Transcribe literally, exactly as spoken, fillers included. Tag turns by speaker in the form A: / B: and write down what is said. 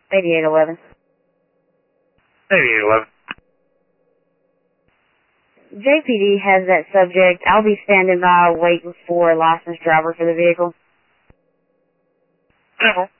A: eighty-eight eleven.
B: eighty-eight eleven.
A: J P D has that subject. I'll be standing by waiting for a licensed driver for the vehicle.
B: General.